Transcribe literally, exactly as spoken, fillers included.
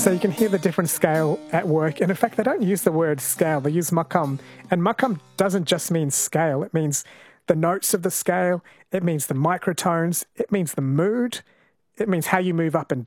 So you can hear the different scale at work. And in fact, they don't use the word scale, they use makam. And makam doesn't just mean scale, it means the notes of the scale, it means the microtones, it means the mood, it means how you move up and